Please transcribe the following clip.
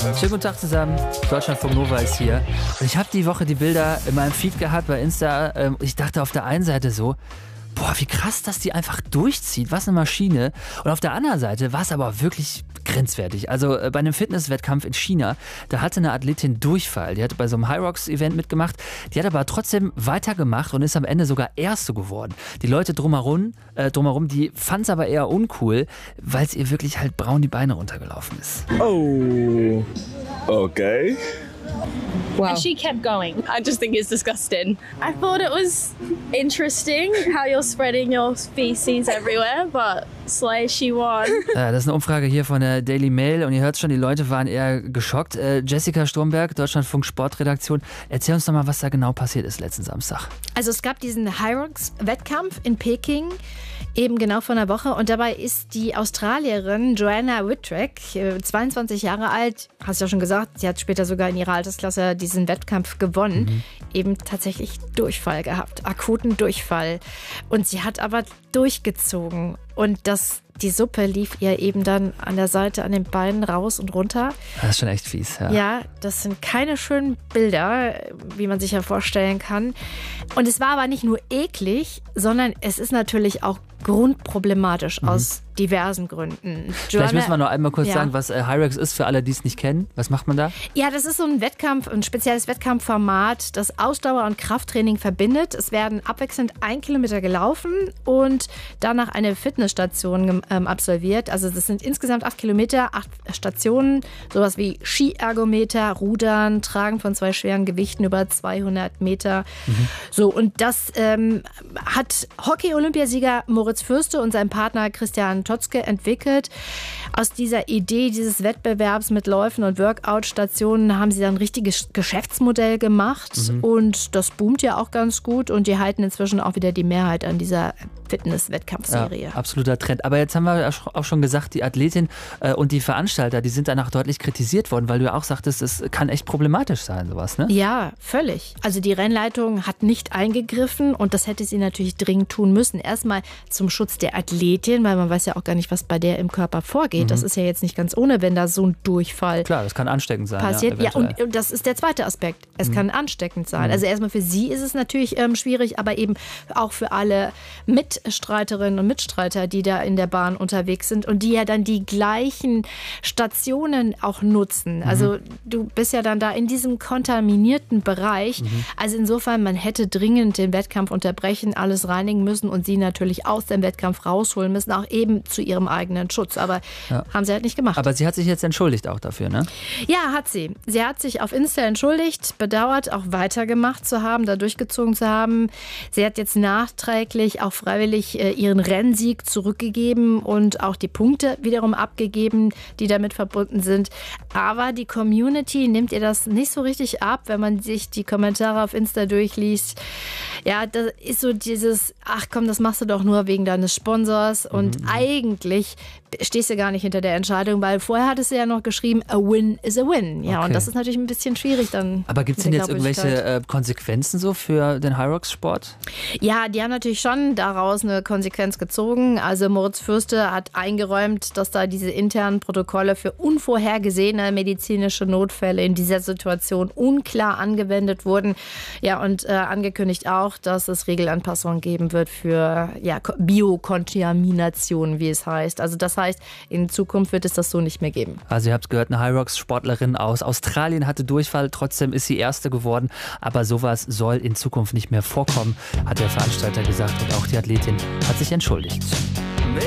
Schönen guten Tag zusammen, Deutschlandfunk Nova ist hier. Und ich habe die Woche die Bilder in meinem Feed gehabt bei Insta. Ich dachte auf der einen Seite so, boah, wie krass, dass die einfach durchzieht, was eine Maschine. Und auf der anderen Seite war es aber wirklich grenzwertig. Also bei einem Fitnesswettkampf in China, da hatte eine Athletin Durchfall. Die hatte bei so einem Hyrox-Event mitgemacht. Die hat aber trotzdem weitergemacht und ist am Ende sogar Erste geworden. Die Leute drumherum die fanden es aber eher uncool, weil es ihr wirklich halt braun die Beine runtergelaufen ist. Oh, okay. Wow. And she kept going. I just think it's disgusting. I thought it was interesting how you're spreading your feces everywhere, but slay, she won. Das ist eine Umfrage hier von der Daily Mail und ihr hört schon, die Leute waren eher geschockt. Jessica Sturmberg, Deutschlandfunk Sportredaktion, erzähl uns doch mal, was da genau passiert ist letzten Samstag. Also es gab diesen Hyrox-Wettkampf in Peking, eben genau vor einer Woche. Und dabei ist die Australierin Joanna Whittrack, 22 Jahre alt, hast du ja schon gesagt, sie hat später sogar in ihrer Altersklasse diesen Wettkampf gewonnen, eben tatsächlich Durchfall gehabt, akuten Durchfall. Und sie hat aber durchgezogen und die Suppe lief ihr eben dann an der Seite, an den Beinen raus und runter. Das ist schon echt fies, ja. Ja, das sind keine schönen Bilder, wie man sich ja vorstellen kann. Und es war aber nicht nur eklig, sondern es ist natürlich auch grundproblematisch aus diversen Gründen. Vielleicht müssen wir noch einmal kurz Ja. sagen, was Hyrox ist, für alle, die es nicht kennen. Was macht man da? Ja, das ist so ein Wettkampf, ein spezielles Wettkampfformat, das Ausdauer- und Krafttraining verbindet. Es werden abwechselnd 1 Kilometer gelaufen und danach eine Fitnessstation absolviert. Also das sind insgesamt 8 Kilometer, 8 Stationen, sowas wie Skiergometer, Rudern, Tragen von 2 schweren Gewichten über 200 Meter. So, und das hat Hockey-Olympiasieger Moritz Fürste und sein Partner Christian Totzke entwickelt. Aus dieser Idee dieses Wettbewerbs mit Läufen und Workout-Stationen haben sie dann ein richtiges Geschäftsmodell gemacht und das boomt ja auch ganz gut und die halten inzwischen auch wieder die Mehrheit an dieser Fitness-Wettkampfserie. Ja, absoluter Trend. Aber jetzt haben wir auch schon gesagt, die Athletin und die Veranstalter, die sind danach deutlich kritisiert worden, weil du ja auch sagtest, es kann echt problematisch sein, sowas, ne? Ja, völlig. Also die Rennleitung hat nicht eingegriffen und das hätte sie natürlich dringend tun müssen. Erstmal zum Schutz der Athletin, weil man weiß ja auch gar nicht, was bei der im Körper vorgeht. Das ist ja jetzt nicht ganz ohne, wenn da so ein Durchfall Klar, das kann ansteckend sein. passiert. Ja, und das ist der zweite Aspekt. Es kann ansteckend sein. Also erstmal für sie ist es natürlich schwierig, aber eben auch für alle Mitstreiterinnen und Mitstreiter, die da in der Bahn unterwegs sind und die ja dann die gleichen Stationen auch nutzen. Also du bist ja dann da in diesem kontaminierten Bereich. Also insofern, man hätte dringend den Wettkampf unterbrechen, alles reinigen müssen und sie natürlich aus dem Wettkampf rausholen müssen, auch eben zu ihrem eigenen Schutz. Aber haben sie halt nicht gemacht. Aber sie hat sich jetzt entschuldigt auch dafür, ne? Ja, hat sie. Sie hat sich auf Insta entschuldigt, bedauert, auch weitergemacht zu haben, da durchgezogen zu haben. Sie hat jetzt nachträglich auch freiwillig ihren Rennsieg zurückgegeben und auch die Punkte wiederum abgegeben, die damit verbunden sind. Aber die Community nimmt ihr das nicht so richtig ab, wenn man sich die Kommentare auf Insta durchliest. Ja, das ist so dieses, ach komm, das machst du doch nur wegen deines Sponsors. Und eigentlich stehst du gar nicht hinter der Entscheidung, weil vorher hattest du ja noch geschrieben, a win is a win. Ja, Okay. und das ist natürlich ein bisschen schwierig dann. Aber gibt es denn jetzt irgendwelche Konsequenzen so für den Hyrox-Sport? Ja, die haben natürlich schon daraus eine Konsequenz gezogen. Also Moritz Fürste hat eingeräumt, dass da diese internen Protokolle für unvorhergesehene medizinische Notfälle in dieser Situation unklar angewendet wurden. Ja, und angekündigt auch, dass es Regelanpassungen geben wird für Biokontamination, wie es heißt. Also das heißt, in Zukunft wird es das so nicht mehr geben. Also ihr habt gehört, eine Hyrox-Sportlerin aus Australien hatte Durchfall, trotzdem ist sie Erste geworden. Aber sowas soll in Zukunft nicht mehr vorkommen, hat der Veranstalter gesagt und auch die Athletin hat sich entschuldigt.